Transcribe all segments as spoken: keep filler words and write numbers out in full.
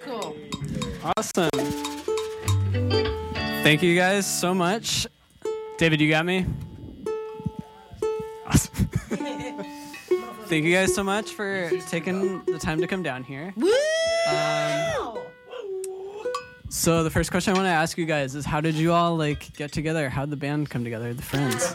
Cool. Awesome. Thank you guys so much. David, you got me? Awesome. Thank you guys so much for taking the time to come down here. Woo! Um, so the first question I want to ask you guys is, how did you all like get together? How did the band come together? The friends.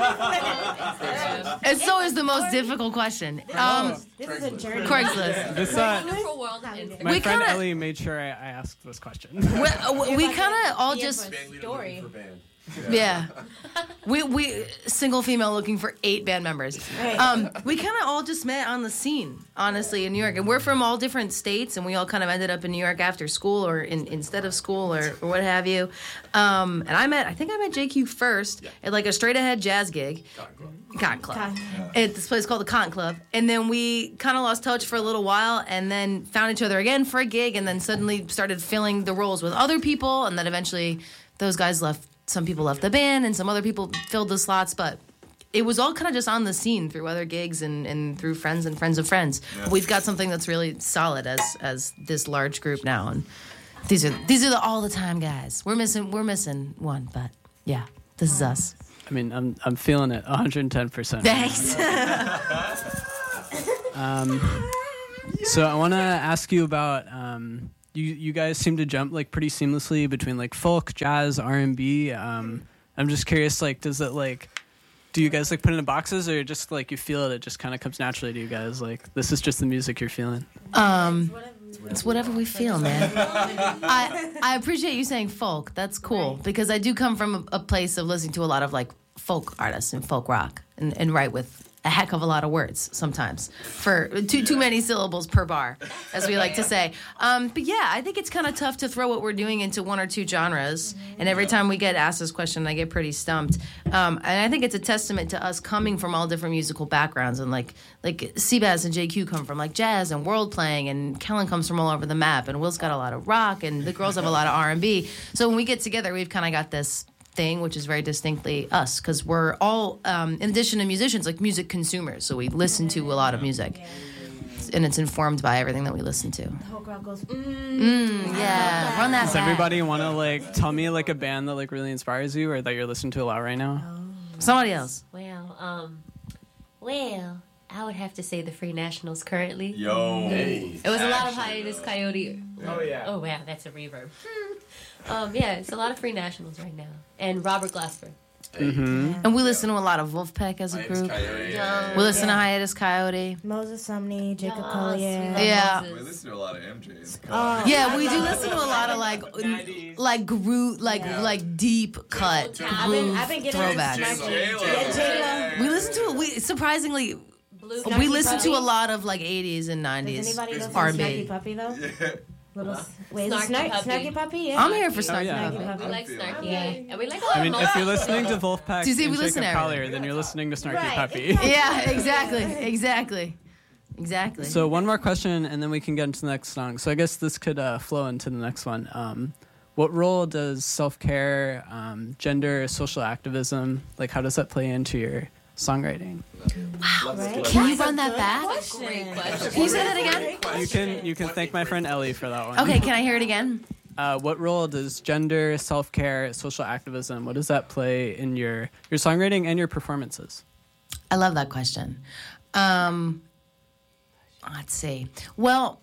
It's always the most difficult question. Um, This is a journey. Craigslist. This, uh, my We friend kinda- Ellie made sure I, I asked this question. We, uh, we kind of all just Story. yeah. We we single female looking for eight band members. Um, we kind of all just met on the scene, honestly, in New York, and we're from all different states, and we all kind of ended up in New York after school or in, instead of school or, or what have you. Um, and I met, I think I met J Q first at like a straight ahead jazz gig. Cotton Club. At this place called the Cotton Club. And then we kind of lost touch for a little while and then found each other again for a gig and then suddenly started filling the roles with other people. And then eventually those guys left. Some people left the band and some other people filled the slots. But it was all kind of just on the scene through other gigs and, and through friends and friends of friends. Yeah. We've got something that's really solid as as this large group now. And these are these are the all the time guys. We're missing we're missing one, but yeah, this is us. I mean, I'm I'm feeling it one hundred ten percent. Thanks. um, so I want to ask you about um, you. You guys seem to jump like pretty seamlessly between like folk, jazz, R and B. Um, I'm just curious, like, does it like, do you guys like put it in boxes or just like you feel it? It just kind of comes naturally to you guys. Like, this is just the music you're feeling. Um. It's whatever we feel, man. I I appreciate you saying folk. That's cool because I do come from a, a place of listening to a lot of like folk artists and folk rock and, and write with a heck of a lot of words sometimes for too too many syllables per bar, as we like to say. Um, but yeah, I think it's kind of tough to throw what we're doing into one or two genres. And every time we get asked this question, I get pretty stumped. Um, and I think it's a testament to us coming from all different musical backgrounds. And like like Seabass and J Q come from like jazz and world playing, and Kellen comes from all over the map, and Will's got a lot of rock, and the girls have a lot of R and B. So when we get together, we've kind of got this thing which is very distinctly us because we're all um, in addition to musicians, like music consumers, so we listen to a lot of music and it's informed by everything that we listen to. The whole crowd goes mm, mm, yeah run that Does back. Everybody want to like tell me like a band that like really inspires you or that you're listening to a lot right now? Oh. Somebody else. Well um well I would have to say the Free Nationals currently. Yo. Hey. It was a lot of Hiatus Coyote. Oh, yeah. Oh, wow, that's a reverb. um, yeah, it's a lot of Free Nationals right now. And Robert Glasper. Mm-hmm. And we listen to a lot of Wolfpack as a group. Yeah. We listen to Hiatus Coyote. Moses Sumney, Jacob Yes, Collier. we Yeah. We listen to a lot of M Js. Oh. Yeah, we do listen to a lot of like like groove, like Yeah. like deep cut I've been, groove I've been getting throwbacks. Yeah, J-Lo. We listen to we surprisingly Blue we listen to a lot of like eighties and nineties Does anybody listen R to and Snarky B. Puppy though? Little Huh? wait, is it Snarky Snarky, Puppy. Snarky Puppy? Yeah. I'm here for Oh, Snarky yeah. Puppy. We like Snarky. Okay. And we like a lot I mean, of if you're Moab. listening to Wolfpack Do you see and we listen Jacob to Collier, everything? then you're listening to Snarky Right. Puppy. Yeah, exactly, exactly, exactly. So one more question, and then we can get into the next song. So I guess this could uh, flow into the next one. Um, what role does self-care, um, gender, social activism, like how does that play into your songwriting? Wow. Right? Can you run that back? That's a great question. Can you say that again? You can you can thank my friend Ellie for that one. Okay, can I hear it again? Uh, what role does gender, self-care, social activism, what does that play in your, your songwriting and your performances? I love that question. Um, let's see. Well,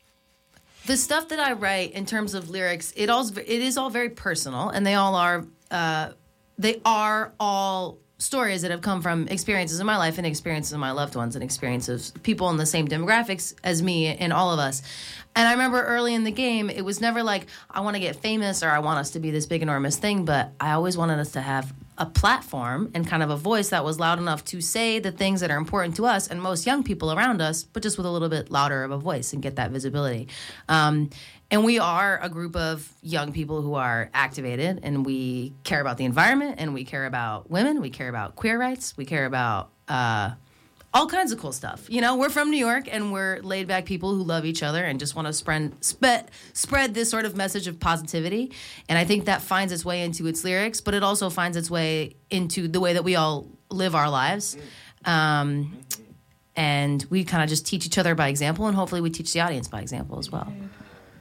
the stuff that I write in terms of lyrics, it all it is all very personal, and they all are uh, they are all stories that have come from experiences in my life and experiences of my loved ones and experiences of people in the same demographics as me and all of us. And I remember early in the game, it was never like, I want to get famous or I want us to be this big, enormous thing, but I always wanted us to have a platform and kind of a voice that was loud enough to say the things that are important to us and most young people around us, but just with a little bit louder of a voice and get that visibility. Um, and we are a group of young people who are activated, and we care about the environment, and we care about women, we care about queer rights, we care about uh, all kinds of cool stuff. You know, we're from New York, and we're laid-back people who love each other and just want to spread, spread, spread this sort of message of positivity. And I think that finds its way into its lyrics, but it also finds its way into the way that we all live our lives. Um, and we kind of just teach each other by example, and hopefully we teach the audience by example as well.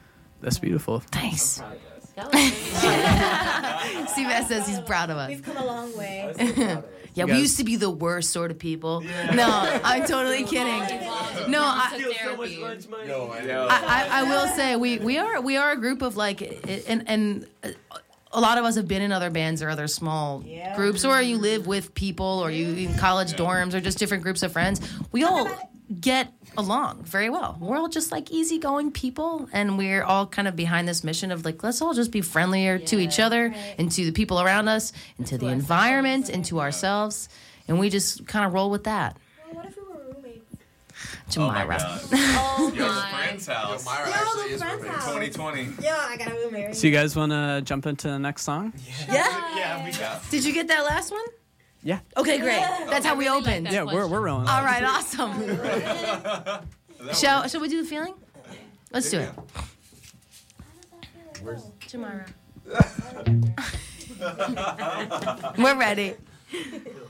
That's beautiful. Thanks. That was really Steve S says he's proud of us. We've come a long way. Yeah, we guys- used to be the worst sort of people. No, I'm totally kidding. No, I, therapy. Yo, I know. I, I, I will say we, we are we are a group of like, and and a lot of us have been in other bands or other small Yeah. groups, or you live with people, or you in college dorms, or just different groups of friends. We all get along very well. We're all just like easygoing people, and we're all kind of behind this mission of like, let's all just be friendlier to each other and to the people around us, and to the environment, and to ourselves, and we just kind of roll with that. Well, what if we were roommates? Oh my Jamira. god. Oh Yo, my. friend's house. Myra Yo, actually the is friend's roommate. house. twenty twenty. Yo, I got a roommate. So you guys want to jump into the next song? Yeah. Yeah, we got. Did you get that last one? Yeah. Okay, great. That's how we really like opened. that. Yeah, we're we're rolling. All right, awesome. Shall Shall we do the feeling? Let's do it. Where's Jamira. We're ready.